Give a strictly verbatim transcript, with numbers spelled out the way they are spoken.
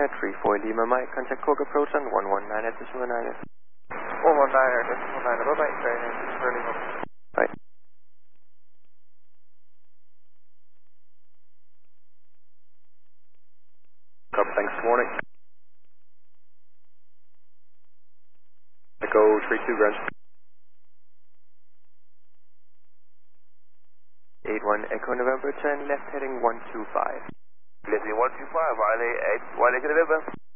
Lima, three four Lima Mike, contact Cork approach on one one nine at decimal nine. one one nine at decimal nine, bye-bye, very nice, this is for Lima. Bye. Copy, thanks, good morning. Echo three two ground. eight one Echo November ten, left heading one two five. Left heading one two five, Wiley eight, Wiley November.